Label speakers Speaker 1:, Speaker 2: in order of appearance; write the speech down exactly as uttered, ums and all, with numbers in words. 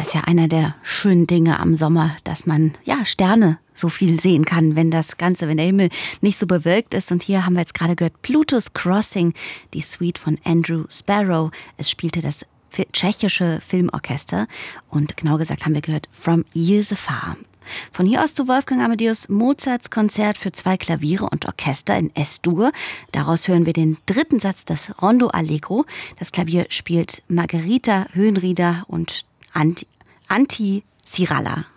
Speaker 1: Das ist ja einer der schönen Dinge am Sommer, dass man ja Sterne so viel sehen kann, wenn das Ganze, wenn der Himmel nicht so bewölkt ist. Und hier haben wir jetzt gerade gehört Pluto's Crossing, die Suite von Andrew Sparrow. Es spielte das tschechische Filmorchester und genau gesagt haben wir gehört From Years Afar. Von hier aus zu Wolfgang Amadeus Mozarts Konzert für zwei Klaviere und Orchester in Es-Dur. Daraus hören wir den dritten Satz des Rondo Allegro. Das Klavier spielt Margherita Höhenrieder und Anti, Anti Siralla.